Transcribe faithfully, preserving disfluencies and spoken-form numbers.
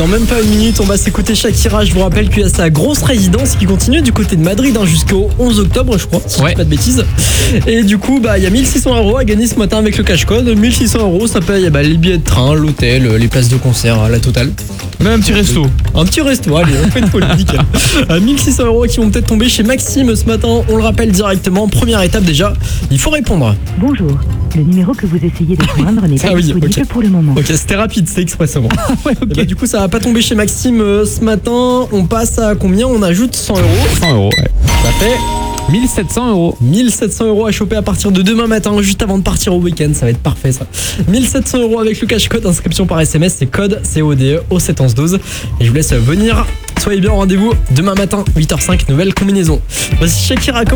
Dans même pas une minute, on va s'écouter Shakira. Je vous rappelle qu'il y a sa grosse résidence qui continue du côté de Madrid hein, jusqu'au onze octobre, je crois, si je Ouais. dis pas de bêtises. Et du coup, bah il y a mille six cents euros à gagner ce matin avec le cash code. mille six cents euros, ça paye bah, les billets de train, l'hôtel, les places de concert, la totale. Même un petit resto. Un petit resto, allez, on fait une folie, nickel. À mille six cents euros qui vont peut-être tomber chez Maxime ce matin. On le rappelle directement. Première étape déjà, il faut répondre. Bonjour, le numéro que vous essayez de joindre n'est pas Ah oui, disponible ok. pour le moment. Ok, c'était rapide, c'est expressément. Ouais, Et bah, du coup, ça va pas tomber chez Maxime euh, ce matin. On passe à combien? On ajoute cent euros. cent euros, ouais. Ça fait mille sept cents euros. mille sept cents euros à choper à partir de demain matin, juste avant de partir au week-end. Ça va être parfait ça. mille sept cents euros avec le cash code. Inscription par S M S, c'est code C O D E au sept onze douze. Et je vous laisse venir. Soyez bien au rendez-vous demain matin, huit heures cinq, nouvelle combinaison. Voici Shakira.